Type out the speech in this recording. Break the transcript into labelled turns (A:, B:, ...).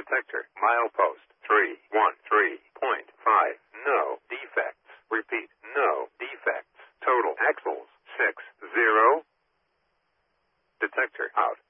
A: Detector. Milepost 313.5. No defects. Repeat. No defects. Total axles 60. Detector out.